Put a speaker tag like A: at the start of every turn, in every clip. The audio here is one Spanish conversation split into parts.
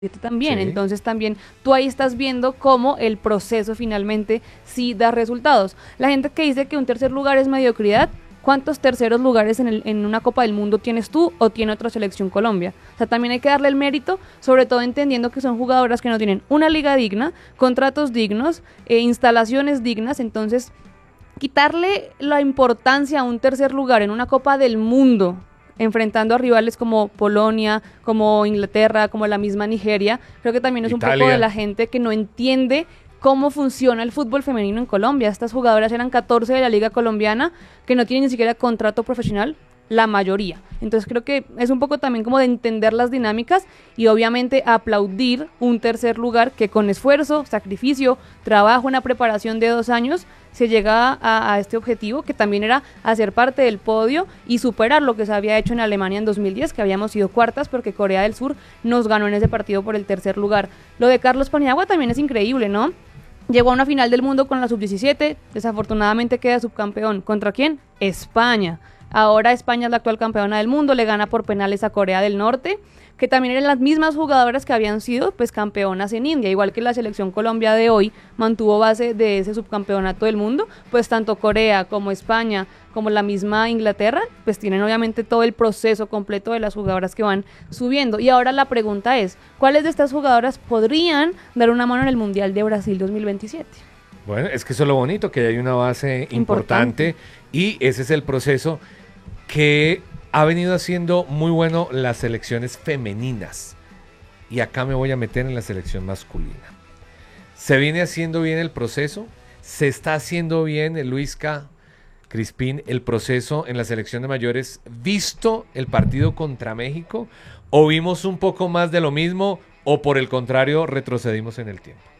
A: también.
B: Sí.
A: Entonces también tú ahí estás viendo cómo el proceso finalmente sí da resultados. La gente que dice que un tercer lugar es mediocridad, ¿cuántos terceros lugares en una Copa del Mundo tienes tú o tiene otra selección Colombia? O sea, también hay que darle el mérito, sobre todo entendiendo que son jugadoras que no tienen una liga digna, contratos dignos, instalaciones dignas. Entonces, quitarle la importancia a un tercer lugar en una Copa del Mundo, enfrentando a rivales como Polonia, como Inglaterra, como la misma Nigeria, creo que también es un poco
B: Italia.
A: de la gente que no entiende cómo funciona el fútbol femenino en Colombia. Estas jugadoras eran 14 de la liga colombiana que no tienen ni siquiera contrato profesional, la mayoría. Entonces creo que es un poco también como de entender las dinámicas y obviamente aplaudir un tercer lugar que con esfuerzo, sacrificio, trabajo, una preparación de 2 años, se llega a este objetivo, que también era hacer parte del podio y superar lo que se había hecho en Alemania en 2010, que habíamos sido cuartas porque Corea del Sur nos ganó en ese partido por el tercer lugar. Lo de Carlos Paniagua también es increíble, ¿no? Llegó a una final del mundo con la sub-17, desafortunadamente queda subcampeón. ¿Contra quién? España. Ahora España es la actual campeona del mundo, le gana por penales a Corea del Norte, que también eran las mismas jugadoras que habían sido pues campeonas en India, igual que la selección Colombia de hoy mantuvo base de ese subcampeonato del mundo, pues tanto Corea como España como la misma Inglaterra, pues tienen obviamente todo el proceso completo de las jugadoras que van subiendo. Y ahora la pregunta es, ¿cuáles de estas jugadoras podrían dar una mano en el Mundial de Brasil 2027?
B: Bueno, es que eso es lo bonito, que hay una base importante y ese es el proceso que ha venido haciendo muy bueno las selecciones femeninas. Y acá me voy a meter en la selección masculina. Se viene haciendo bien el proceso, se está haciendo bien, Luisca Crispín, el proceso en la selección de mayores, visto el partido contra México, o vimos un poco más de lo mismo, o por el contrario, retrocedimos en el tiempo.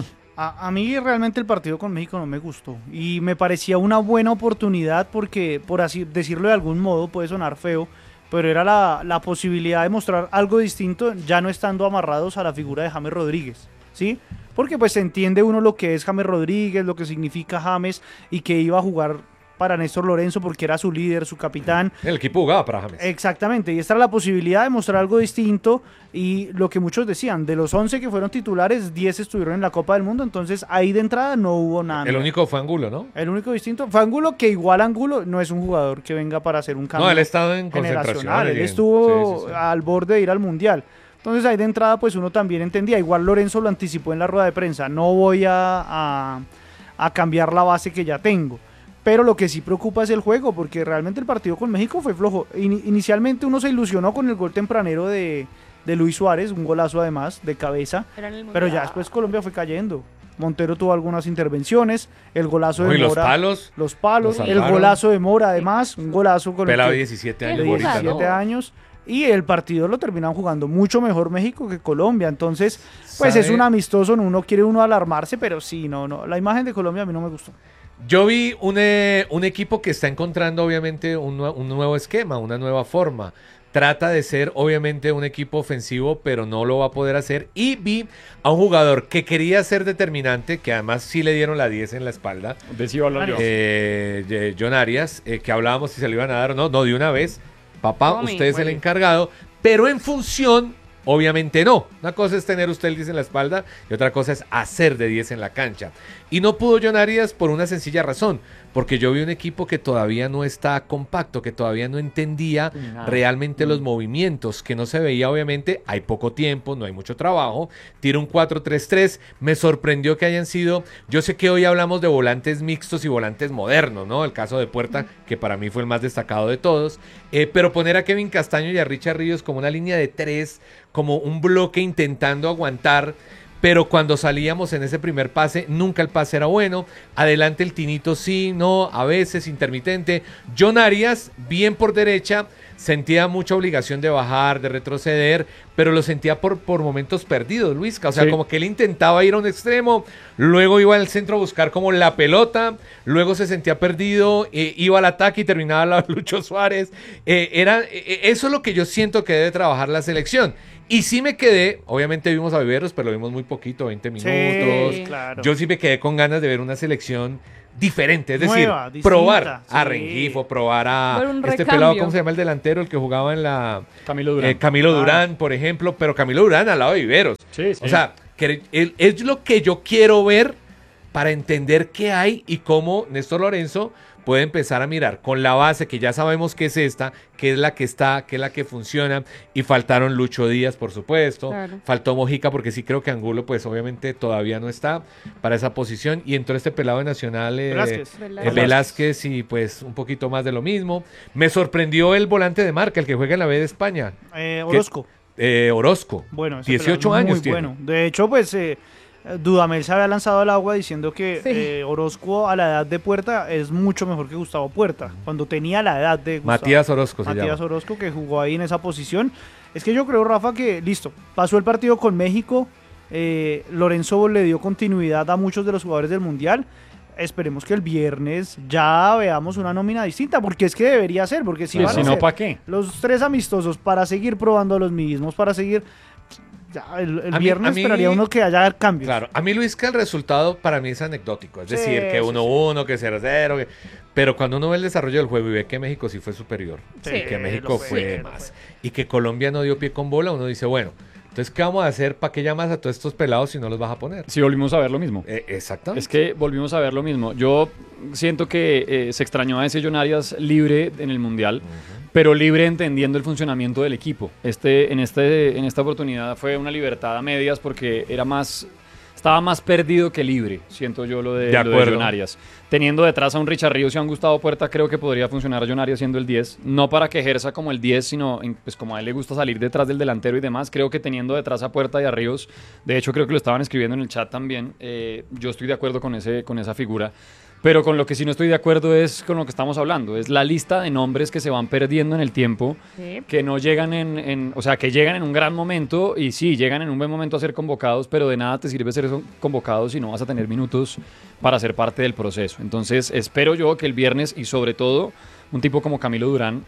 C: A mí realmente el partido con México no me gustó y me parecía una buena oportunidad porque, por así decirlo de algún modo, puede sonar feo, pero era la posibilidad de mostrar algo distinto ya no estando amarrados a la figura de James Rodríguez, ¿sí? Porque pues se entiende uno lo que es James Rodríguez, lo que significa James y que iba a jugar para Néstor Lorenzo porque era su líder, su capitán.
B: El equipo jugaba para James.
C: Exactamente, y esta era la posibilidad de mostrar algo distinto y lo que muchos decían, de los 11 que fueron titulares, 10 estuvieron en la Copa del Mundo, entonces ahí de entrada no hubo nada.
B: El único fue Angulo, ¿no?
C: El único distinto fue Angulo, que igual Angulo no es un jugador que venga para hacer un cambio.
B: No, él ha estado en concentración.
C: Él estuvo al borde de ir al Mundial. Entonces ahí de entrada pues uno también entendía, igual Lorenzo lo anticipó en la rueda de prensa, no voy a cambiar la base que ya tengo. Pero lo que sí preocupa es el juego, porque realmente el partido con México fue flojo. Inicialmente uno se ilusionó con el gol tempranero de Luis Suárez, un golazo además, de cabeza. Pero ya después Colombia fue cayendo. Montero tuvo algunas intervenciones, el golazo de Mora. Los palos, el golazo de Mora además, un golazo con
B: pelado de 17 años.
C: De 17 años. Y el partido lo terminan jugando mucho mejor México que Colombia. Entonces, pues es un amistoso, no quiere uno alarmarse, pero sí, no. La imagen de Colombia a mí no me gustó.
B: Yo vi un equipo que está encontrando obviamente un nuevo esquema, una nueva forma. Trata de ser obviamente un equipo ofensivo, pero no lo va a poder hacer. Y vi a un jugador que quería ser determinante, que además sí le dieron la 10 en la espalda. John Arias, que hablábamos si se lo iban a dar o no. No, de una vez. Papá, usted es el encargado, pero en función, obviamente no. Una cosa es tener usted el 10 en la espalda y otra cosa es hacer de 10 en la cancha. Y no pudo John Arias por una sencilla razón, porque yo vi un equipo que todavía no está compacto, que todavía no entendía realmente los movimientos, que no se veía obviamente, hay poco tiempo, no hay mucho trabajo, tira un 4-3-3, me sorprendió que hayan sido, yo sé que hoy hablamos de volantes mixtos y volantes modernos, ¿no? El caso de Puerta, que para mí fue el más destacado de todos, pero poner a Kevin Castaño y a Richard Ríos como una línea de 3, como un bloque intentando aguantar, pero cuando salíamos en ese primer pase, nunca el pase era bueno. Adelante el Tinito sí, no, a veces intermitente. John Arias, bien por derecha, sentía mucha obligación de bajar, de retroceder, pero lo sentía por momentos perdidos, Luisca. O sea, como que él intentaba ir a un extremo, luego iba al centro a buscar como la pelota, luego se sentía perdido, iba al ataque y terminaba la Lucho Suárez. Eso es lo que yo siento que debe trabajar la selección. Y sí me quedé, obviamente vimos a Viveros, pero lo vimos muy poquito, 20 minutos.
C: Sí, claro.
B: Yo sí me quedé con ganas de ver una selección diferente, es
C: Nueva,
B: decir,
C: distinta,
B: probar a
C: sí.
B: Rengifo, probar a
A: Ver un
B: este
A: recambio.
B: pelado, ¿cómo se llama el delantero? El que jugaba en la...
D: Camilo Durán.
B: Camilo Durán, por ejemplo, pero Camilo Durán al lado de Viveros.
D: Sí, sí.
B: O sea, que es lo que yo quiero ver para entender qué hay y cómo Néstor Lorenzo puede empezar a mirar con la base que ya sabemos que es esta, que es la que está, que es la que funciona, y faltaron Lucho Díaz, por supuesto,
A: Claro.
B: faltó Mojica, porque sí creo que Angulo, pues obviamente todavía no está para esa posición, y entró este pelado de Nacional,
C: Velázquez.
B: Velázquez, y pues un poquito más de lo mismo. Me sorprendió el volante de marca, el que juega en la B de España,
C: Orozco.
B: Orozco,
C: Bueno, ese
B: 18
C: pelado es
B: años
C: muy
B: tiene.
C: bueno. De hecho, pues Dudamel se había lanzado al agua diciendo que
A: Sí.
C: Orozco a la edad de Puerta es mucho mejor que Gustavo Puerta, cuando tenía la edad de Gustavo.
B: Matías Orozco se
C: Matías
B: llama.
C: Orozco, que jugó ahí en esa posición. Es que yo creo, Rafa, que listo, pasó el partido con México, Lorenzo le dio continuidad a muchos de los jugadores del Mundial. Esperemos que el viernes ya veamos una nómina distinta, porque es que debería ser, porque si
D: Sí,
C: van
D: si
C: a
D: no,
C: ser
D: ¿para qué?
C: los tres amistosos para seguir probando a los mismos, para seguir... Ya, el
B: A mí-
C: viernes
B: a mí-
C: esperaría uno que haya cambios.
B: Claro, a mí Luis, que el resultado para mí es anecdótico, es
C: Sí,
B: decir, que
C: sí,
B: 1-1, que 0-0, pero cuando uno ve el desarrollo del juego y ve que México sí fue superior,
A: Sí,
B: y que México
C: lo
B: fue
C: lo
B: más, y que Colombia no dio pie con bola, uno dice, bueno, entonces, ¿qué vamos a hacer? ¿Para qué llamas a todos estos pelados si no los vas a poner?
D: Sí, volvimos a ver lo mismo.
B: Exactamente.
D: Es que volvimos a ver lo mismo. Yo siento que se extrañó a ese John Arias libre en el Mundial, pero libre entendiendo el funcionamiento del equipo. En esta oportunidad fue una libertad a medias porque estaba más perdido que libre, siento yo lo de
B: acuerdo.
D: John Arias. Teniendo detrás a un Richard Ríos y a un Gustavo Puerta, creo que podría funcionar John Arias siendo el 10. No para que ejerza como el 10, sino pues como a él le gusta salir detrás del delantero y demás. Creo que teniendo detrás a Puerta y a Ríos, de hecho creo que lo estaban escribiendo en el chat también, yo estoy de acuerdo con esa figura. Pero con lo que sí no estoy de acuerdo es con lo que estamos hablando. Es la lista de nombres que se van perdiendo en el tiempo,
A: Sí.
D: que no llegan o sea, que llegan en un gran momento y sí, llegan en un buen momento a ser convocados, pero de nada te sirve ser convocados si no vas a tener minutos para ser parte del proceso. Entonces, espero yo que el viernes y sobre todo un tipo como Camilo Durán,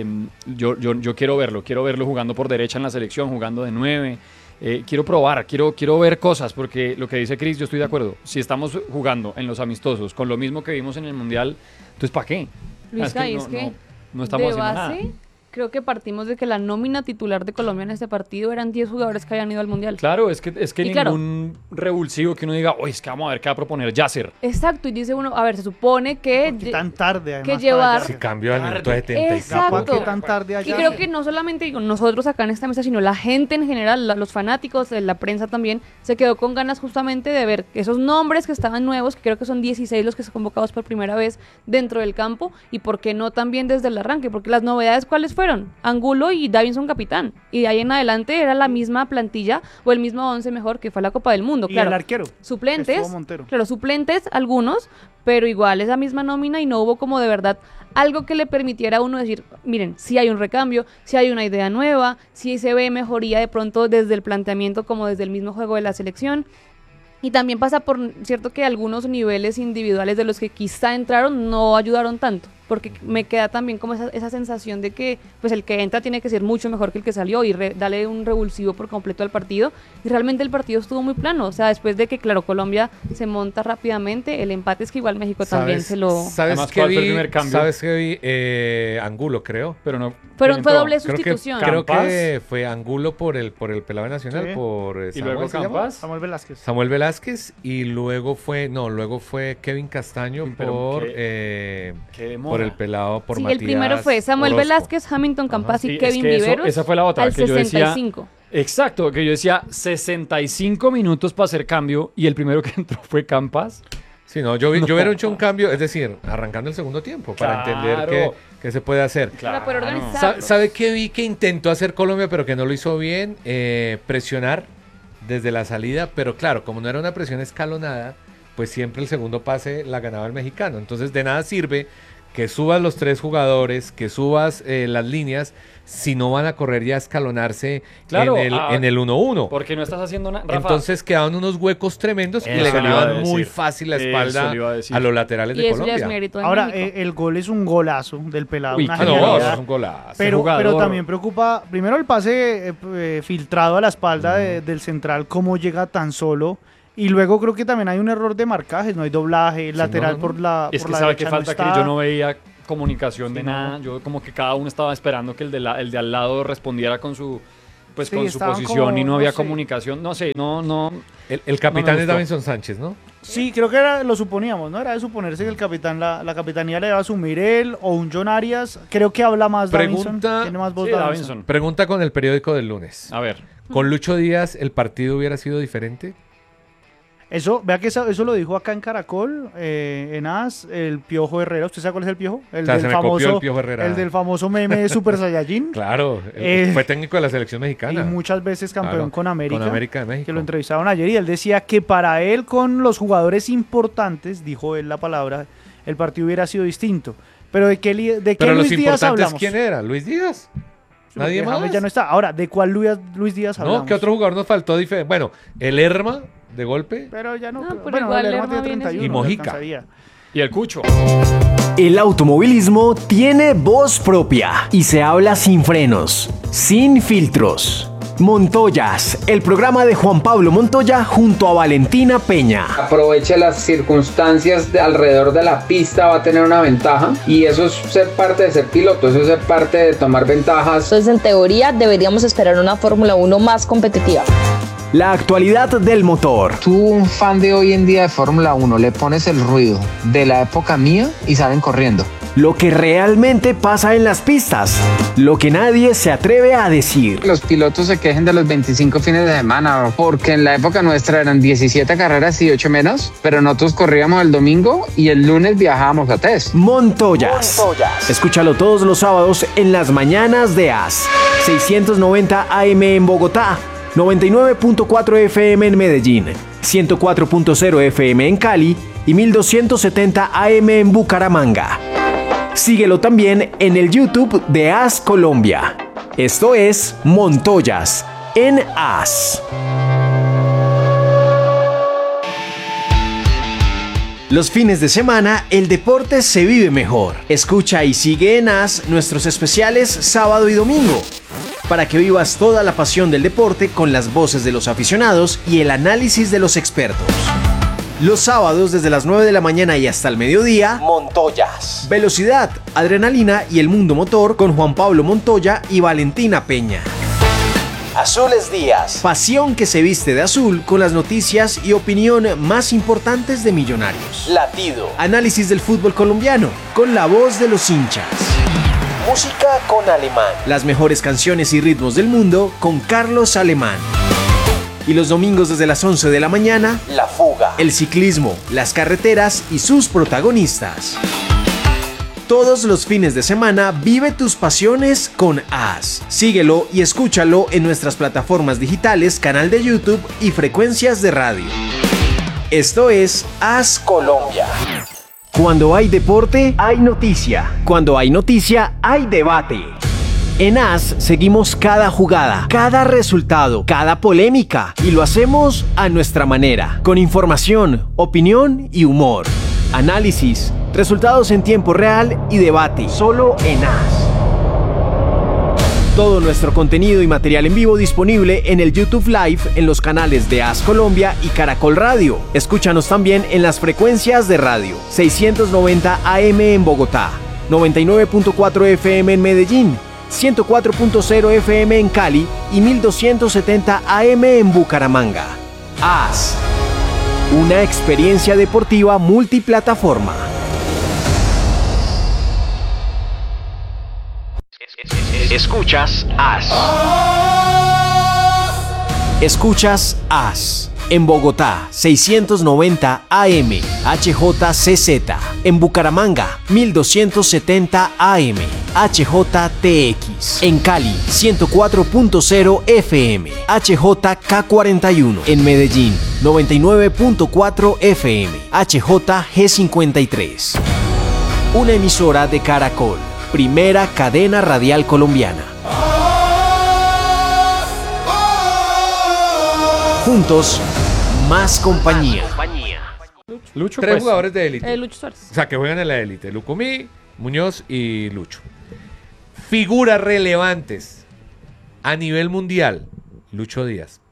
D: yo quiero verlo jugando por derecha en la selección, jugando de 9. Quiero probar, quiero ver cosas, porque lo que dice Chris, yo estoy de acuerdo. Si estamos jugando en los amistosos con lo mismo que vimos en el Mundial, entonces ¿para qué?
A: Luisca,
D: Es
A: es que
D: no estamos
A: de
D: haciendo
A: base,
D: nada.
A: creo que partimos de que la nómina titular de Colombia en este partido eran 10 jugadores que habían ido al Mundial.
D: Claro, es que
A: Y claro.
D: ningún revulsivo que uno diga, oye, es que vamos a ver qué va a proponer Yasser.
A: Exacto, y dice uno, a ver, se supone que...
C: ¿Por qué tan tarde, además?
A: que llevar-
C: para
B: Si
C: allá?
B: cambio al minuto de
A: Exacto.
B: 75.
C: ¿Por qué tan tarde
A: Y
C: allá?
A: creo que no solamente digo, nosotros acá en esta mesa, sino la gente en general, los fanáticos, la prensa también, se quedó con ganas justamente de ver esos nombres que estaban nuevos, que creo que son 16 los que son convocados por primera vez dentro del campo, y por qué no también desde el arranque, porque las novedades, ¿cuáles fueron? Angulo y Davinson capitán, y de ahí en adelante era la misma plantilla, o el mismo 11 mejor, que fue la Copa del Mundo,
C: Y
A: claro.
C: el arquero.
A: Suplentes,
C: Estuvo Montero.
A: claro, suplentes algunos, pero igual esa misma nómina y no hubo como de verdad algo que le permitiera a uno decir, miren, si hay un recambio, si hay una idea nueva, si se ve mejoría de pronto desde el planteamiento como desde el mismo juego de la selección. Y también pasa por cierto que algunos niveles individuales de los que quizá entraron no ayudaron tanto, porque me queda también como esa sensación de que pues el que entra tiene que ser mucho mejor que el que salió y darle un revulsivo por completo al partido. Y realmente el partido estuvo muy plano, o sea, después de que, claro, Colombia se monta rápidamente, el empate es que igual México también se lo...
B: ¿Sabes
D: Además,
B: qué
D: ¿cuál fue el
B: vi?
D: primer cambio?
B: ¿Sabes qué vi? Angulo, creo.
D: Pero no.
A: Fue
D: ¿quién entró?
A: doble
B: Creo que,
A: sustitución.
B: creo
D: Campas.
B: que fue Angulo por el pelado nacional,
C: Sí.
B: por
D: Y luego
B: ¿se llama?
D: Campas.
C: Samuel Velázquez.
B: Samuel Velázquez, y luego fue Kevin Castaño
D: Pero
B: por
D: Qué demora.
B: por el pelado, por
A: Sí,
B: Matías
A: el primero fue Samuel
B: Orozco.
A: Velázquez, Hamilton Campas
D: Sí,
A: y
D: es
A: Kevin
D: que
A: Viveros
D: esa fue la otra,
A: al
D: que yo decía,
A: 65.
D: Exacto, que yo decía 65 minutos para hacer cambio y el primero que entró fue Campas.
B: Sí, no, yo hubiera hecho un cambio, es decir, arrancando el segundo tiempo, para entender
D: Claro.
B: qué se puede hacer.
A: Para poder organizar.
B: ¿Sabe qué vi que intentó hacer Colombia, pero que no lo hizo bien? Presionar desde la salida, pero claro, como no era una presión escalonada, pues siempre el segundo pase la ganaba el mexicano. Entonces de nada sirve que subas los tres jugadores, que subas las líneas, si no van a correr ya a escalonarse
D: Claro,
B: en el 1-1.
D: Porque no estás haciendo nada.
B: Entonces quedaban unos huecos tremendos y
D: Eso
B: le
D: le iba a
B: ganaban
D: decir.
B: muy fácil la
D: Eso
B: espalda
D: le iba a decir.
B: a los laterales
A: Y
B: de
A: eso ya es
B: Colombia.
A: mérito de
C: Ahora,
A: México.
C: el gol es un golazo del pelado.
D: Uy,
C: una
D: qué
B: no,
C: genialidad.
B: eso es un golazo.
C: Pero
D: jugador.
C: también preocupa, primero el pase filtrado a la espalda del central, cómo llega tan solo Y luego creo que también hay un error de marcajes, no hay doblaje, lateral
B: no.
C: por la
D: Es
C: por
D: que
C: la
D: sabe que
C: derecha no
D: falta que
C: está.
D: yo no veía comunicación
C: Sí,
D: de
C: no.
D: nada. Yo como que cada uno estaba esperando que el de al lado respondiera con su
C: Sí,
D: con su
C: estaban
D: posición
C: como,
D: y no
C: no
D: había
C: sé.
D: comunicación. No sé, no.
B: El capitán es
D: gustó.
B: Davinson Sánchez, ¿no?
C: Sí, creo que lo suponíamos, ¿no? Era de suponerse que el capitán, la capitanía le iba a asumir él o un John Arias. Creo que habla más Davinson.
B: Pregunta-
C: Tiene más voz
D: Sí,
C: Davinson.
D: Davinson.
B: Pregunta con el periódico del lunes.
D: A ver.
B: ¿Con Lucho Díaz el partido hubiera sido diferente?
C: Eso, vea que eso lo dijo acá en Caracol, en AS, el Piojo Herrera. ¿Usted sabe cuál es el Piojo? El
B: O sea, se me copió el Piojo Herrera.
C: El del famoso meme de Super Saiyajin.
B: Claro, fue técnico de la selección
C: Y
B: mexicana.
C: muchas veces campeón
B: Claro,
C: con América.
B: Con América de México.
C: Que lo entrevistaron ayer y él decía que para él con los jugadores importantes, dijo él la palabra, el partido hubiera sido distinto. Pero ¿de qué
B: Pero los
C: Luis Díaz
B: importantes,
C: hablamos?
B: ¿quién era? ¿Luis Díaz? ¿Nadie
C: Porque
B: más?
C: James ya no está. Ahora, ¿de cuál Luis Díaz hablamos?
B: No, ¿qué otro jugador nos faltó diferente? Bueno, el Lerma, de golpe.
C: Pero ya no.
A: No, pero
C: bueno,
A: igual
C: el
A: Lerma
C: Lerma tiene
A: viene
C: 31.
B: Y
C: le
B: Mojica.
C: alcanzaría.
D: Y el Cucho.
E: El automovilismo tiene voz propia y se habla sin frenos, sin filtros. Montoyas, el programa de Juan Pablo Montoya junto a Valentina Peña.
F: Aproveche las circunstancias alrededor de la pista, va a tener una ventaja y eso es ser parte de ser piloto, eso es ser parte de tomar ventajas.
G: Entonces, en teoría, deberíamos esperar una Fórmula 1 más competitiva.
E: La actualidad del motor.
F: Tú, un fan de hoy en día de Fórmula 1, le pones el ruido de la época mía y salen corriendo.
E: Lo que realmente pasa en las pistas. Lo que nadie se atreve a decir.
F: Los pilotos se quejen de los 25 fines de semana, porque en la época nuestra eran 17 carreras y 8 menos, pero nosotros corríamos el domingo y el lunes viajábamos a test.
E: Montoyas. Escúchalo todos los sábados en las mañanas de AS. 690 AM en Bogotá, 99.4 FM en Medellín, 104.0 FM en Cali y 1270 AM en Bucaramanga. Síguelo también en el YouTube de AS Colombia. Esto es Montoyas en AS. Los fines de semana, el deporte se vive mejor. Escucha y sigue en AS nuestros especiales sábado y domingo, para que vivas toda la pasión del deporte con las voces de los aficionados y el análisis de los expertos. Los sábados desde las 9 de la mañana y hasta el mediodía, Montoyas. Velocidad, adrenalina y el mundo motor con Juan Pablo Montoya y Valentina Peña. Azules Días. Pasión que se viste de azul con las noticias y opinión más importantes de Millonarios. Latido. Análisis del fútbol colombiano con la voz de los hinchas. Música con Alemán. Las mejores canciones y ritmos del mundo con Carlos Alemán. Y los domingos desde las 11 de la mañana, La Fuga. El ciclismo, las carreteras y sus protagonistas. Todos los fines de semana vive tus pasiones con AS. Síguelo y escúchalo en nuestras plataformas digitales, canal de YouTube y frecuencias de radio. Esto es AS Colombia. Cuando hay deporte, hay noticia. Cuando hay noticia, hay debate. En AS seguimos cada jugada, cada resultado, cada polémica y lo hacemos a nuestra manera, con información, opinión y humor. Análisis, resultados en tiempo real y debate, solo en AS. Todo nuestro contenido y material en vivo disponible en el YouTube Live en los canales de AS Colombia y Caracol Radio. Escúchanos también en las frecuencias de radio, 690 AM en Bogotá, 99.4 FM en Medellín, 104.0 FM en Cali y 1270 AM en Bucaramanga. AS. Una experiencia deportiva multiplataforma. Escuchas AS. Escuchas AS. En Bogotá, 690 AM, HJCZ. En Bucaramanga, 1270 AM, HJTX. En Cali, 104.0 FM, HJK41. En Medellín, 99.4 FM, HJG53. Una emisora de Caracol, primera cadena radial colombiana. Juntos, más compañía.
D: Lucho,
B: Tres
D: pues,
B: jugadores de élite.
A: Lucho Suárez.
B: O sea, que juegan en la élite. Lucumí, Muñoz y Lucho. Figuras relevantes a nivel mundial. Lucho Díaz.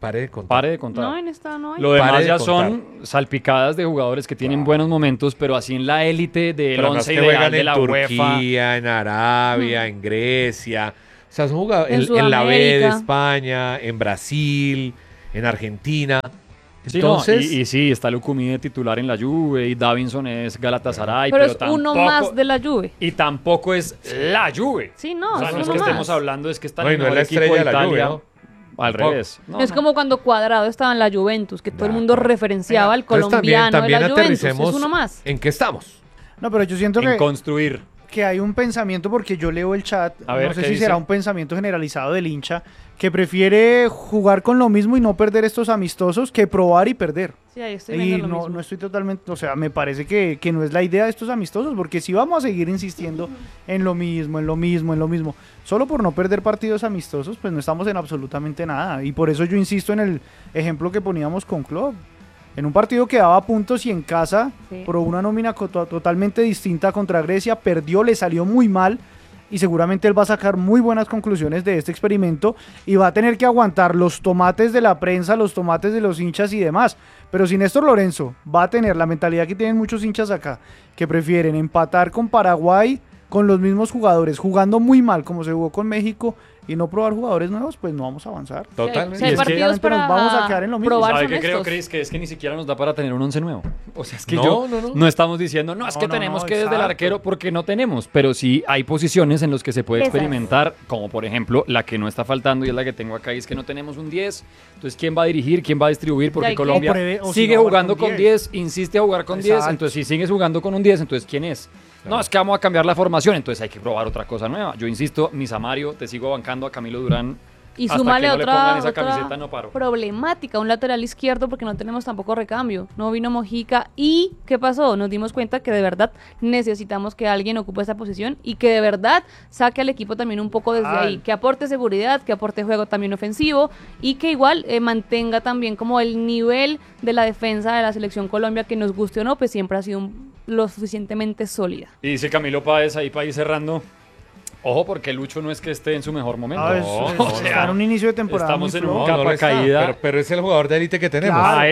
B: Pare de contar.
D: Pare de contar.
A: No, en esta no hay.
D: Lo demás
B: Pare de
D: ya
B: contar.
D: son salpicadas de jugadores que tienen buenos momentos, pero así en la élite del
B: Pero no es
D: once
B: que
D: ideal
B: juegan
D: de
B: en
D: la UEFA.
B: Turquía, en Arabia, en Grecia. O sea, son jugadores
A: En
B: en la B de
A: Sudamérica.
B: España, en Brasil, en Argentina.
D: Sí, no,
B: Entonces,
D: y sí, está Lucumí de titular en la Juve y Davinson es Galatasaray,
A: pero
D: pero
A: es
D: tampoco,
A: uno más de la Juve.
D: y tampoco es la Juve.
A: Sí, no,
D: O sea,
A: es
D: no es
A: uno
D: que
A: más.
D: estemos hablando, es que está
B: No,
D: en
B: y
D: el
B: no es
D: mejor
B: la
D: equipo
B: estrella
D: de
B: de la
D: Italia.
B: Juve, ¿no?
D: Al
B: Tampoco.
D: revés. No,
A: Es
D: no.
A: como cuando Cuadrado estaba en la Juventus, que todo el mundo referenciaba al
B: entonces
A: colombiano
B: también
A: de la Juventus. Es
B: aterricemos
A: uno más.
B: en qué estamos.
C: No, pero yo siento
D: En
C: que,
D: construir.
C: que hay un pensamiento, porque yo leo el chat,
D: A ver,
C: no sé
D: ¿qué
C: si
D: dice?
C: será un pensamiento generalizado del hincha, que prefiere jugar con lo mismo y no perder estos amistosos que probar y perder.
A: Sí, ahí estoy
C: Y
A: viendo lo
C: no,
A: mismo.
C: no estoy totalmente, o sea, me parece que no es la idea de estos amistosos, porque si vamos a seguir insistiendo en lo mismo, en lo mismo, en lo mismo, solo por no perder partidos amistosos, pues no estamos en absolutamente nada. Y por eso yo insisto en el ejemplo que poníamos con Klopp. En un partido que daba puntos y en casa,
A: Sí.
C: por una nómina totalmente distinta contra Grecia, perdió, le salió muy mal. Y seguramente él va a sacar muy buenas conclusiones de este experimento y va a tener que aguantar los tomates de la prensa, los tomates de los hinchas y demás. Pero si Néstor Lorenzo va a tener la mentalidad que tienen muchos hinchas acá, que prefieren empatar con Paraguay con los mismos jugadores, jugando muy mal como se jugó con México y no probar jugadores nuevos, pues no vamos a avanzar.
B: Totalmente.
A: Si hay
D: Y es que
A: partidos
C: obviamente nos
A: para
C: vamos a quedar en lo mismo.
A: probar
D: ¿Sabe
A: son
D: qué creo,
A: estos.
D: Chris? Que es que ni siquiera nos da para tener un once nuevo. O sea, es que
B: No,
D: no estamos diciendo, no, es que
C: No,
D: tenemos
C: no,
D: que desde el
C: exacto.
D: arquero, porque no tenemos. Pero sí hay posiciones en las que se puede
A: Esas.
D: experimentar, como por ejemplo la que no está faltando y es la que tengo acá, y es que no tenemos un 10. Entonces, ¿quién va a dirigir? ¿Quién va a distribuir?
A: Ya
D: Porque
A: hay que-
D: Colombia
C: O pruebe- o si
D: sigue
C: va a jugar
D: jugando
C: con
D: con
C: 10.
D: 10, insiste a jugar con 10.
C: Exacto.
D: Entonces, si sigues jugando con un 10, entonces ¿quién es? No, es que vamos a cambiar la formación, entonces hay que probar otra cosa nueva. Yo insisto, mi Samario, te sigo bancando a Camilo Durán.
A: Y
D: Hasta
A: súmale
D: que no le
A: otra,
D: pongan esa
A: otra
D: camiseta, no paro.
A: problemática, un lateral izquierdo porque no tenemos tampoco recambio. No vino Mojica. ¿Y qué pasó? Nos dimos cuenta que de verdad necesitamos que alguien ocupe esa posición y que de verdad saque al equipo también un poco desde ahí. Que aporte seguridad, que aporte juego también ofensivo y que igual mantenga también como el nivel de la defensa de la selección Colombia, que nos guste o no, pues siempre ha sido lo suficientemente sólida.
D: Y dice Camilo Páez ahí para ir cerrando. Ojo, porque Lucho no es que esté en su mejor momento.
C: Ah,
B: No,
C: está en un inicio de temporada.
D: estamos
C: muy
D: en un
C: flojo.
D: capa
B: lo está,
D: caída.
B: pero es el jugador de élite que tenemos.
C: Claro.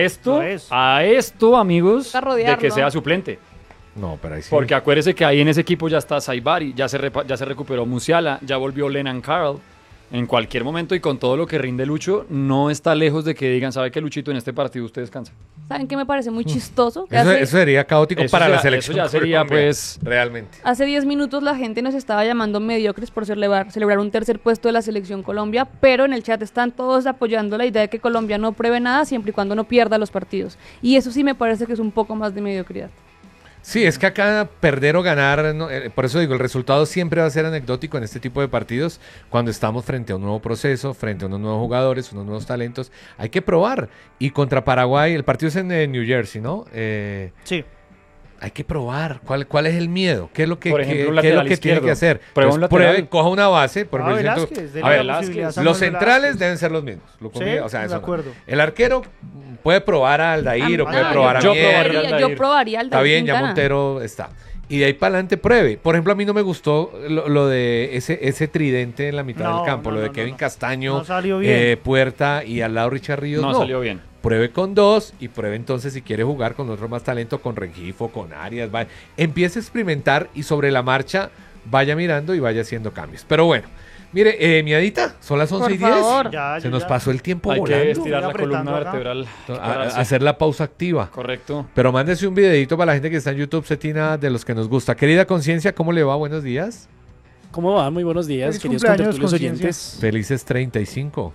D: A esto, amigos,
A: Toca
D: de
A: rodearlo.
D: que sea suplente.
B: No, pero ahí sí.
D: Porque acuérdese que ahí en ese equipo ya está Saibari, ya se recuperó Musiala, ya volvió Lennon Carl. En cualquier momento y con todo lo que rinde Lucho, no está lejos de que digan, ¿sabe qué, Luchito? En este partido usted descansa.
A: ¿Saben qué me parece muy chistoso? Que
B: Eso,
A: hace-
B: eso sería caótico
D: Eso
B: para
D: ya-
B: la selección.
D: eso ya sería,
B: Colombia,
D: pues,
B: realmente.
A: Hace 10 minutos la gente nos estaba llamando mediocres por celebrar un tercer puesto de la selección Colombia, pero en el chat están todos apoyando la idea de que Colombia no pruebe nada siempre y cuando no pierda los partidos. Y eso sí me parece que es un poco más de mediocridad.
B: Sí, es que acá perder o ganar, no, por eso digo, el resultado siempre va a ser anecdótico en este tipo de partidos cuando estamos frente a un nuevo proceso, frente a unos nuevos jugadores, unos nuevos talentos. Hay que probar. Y contra Paraguay, el partido es en New Jersey, ¿no?
C: Sí.
B: Hay que probar. ¿Cuál es el miedo? ¿Qué es lo que,
D: Por ejemplo, un
B: qué es lo
D: lateral
B: que tiene
D: izquierdo.
B: que hacer?
D: Prueba un
B: Entonces,
D: lateral.
B: coja una base. Por
C: Ah,
B: ejemplo,
C: Velázquez,
B: a ver,
C: la posibilidad de
B: los
C: Samuel
B: centrales
C: Velázquez.
B: deben ser los mismos.
C: Sí,
B: O sea,
C: de
B: eso no.
C: acuerdo.
B: El arquero puede probar a Aldair o puede
A: Ah,
B: probar a
D: yo
B: Mier.
D: probaría al
A: yo
D: Dair.
A: probaría al
B: Está
A: Dair
B: bien, ya
A: Quintana.
B: Montero está. Y de ahí para adelante pruebe. Por ejemplo, a mí no me gustó lo de ese tridente en la mitad
C: No,
B: del campo,
C: no,
B: lo de
C: no,
B: Kevin
C: no.
B: Castaño,
C: No salió bien.
B: Puerta y al lado Richard Ríos.
D: No, salió bien.
B: Pruebe con dos y pruebe entonces si quiere jugar con otro más talento, con Rengifo, con Arias. Empiece a experimentar y sobre la marcha vaya mirando y vaya haciendo cambios. Pero bueno, mire, miadita, son las 11:10.
A: favor.
C: Ya,
B: Se
C: ya,
B: nos
C: ya.
B: pasó el tiempo
D: Hay que
B: volando.
D: estirar la
C: Voy
D: columna
C: apretando acá.
D: vertebral.
B: Hacer la pausa activa.
D: Correcto.
B: Pero mándese un videito para la gente que está en YouTube, Cetina, de los que nos gusta. Querida Conciencia, ¿cómo le va? Buenos días.
H: ¿Cómo va? Muy buenos días,
C: Feliz
H: queridos
C: cumpleaños,
H: contertulios
C: Conciencia.
H: oyentes.
B: Felices 35.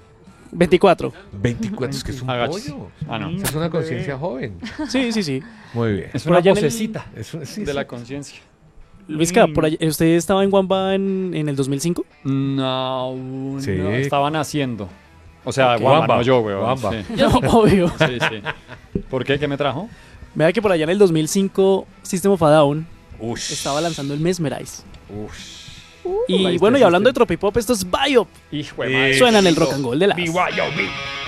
H: 24.
B: 24, es que es un
D: Hágase.
B: pollo.
D: Ah, no.
B: Esa es una conciencia joven.
H: Sí, sí, sí.
B: Muy bien.
D: Es
H: Por
D: una
H: allá en el-
D: vocecita
B: Sí,
D: de
B: sí.
D: la conciencia.
H: Luisca, por allá, ¿usted estaba en Wamba en el 2005?
D: No,
B: Sí.
D: no, estaban haciendo. O sea,
H: Ok.
D: Wamba,
B: Wamba,
D: no yo, weón.
B: Wamba.
D: Sí,
H: No, obvio.
D: sí, sí. ¿Por qué? ¿Qué me trajo?
H: Vea que por allá en el 2005 System of a Down
B: Ush.
H: estaba lanzando el Mesmerize.
B: Ush.
H: Y
D: ahí
H: bueno, y
D: está
H: hablando de
D: System.
H: Tropipop, esto es Biop.
D: Hijo de madre.
H: Suena en el rock and roll de las.
D: BYOB.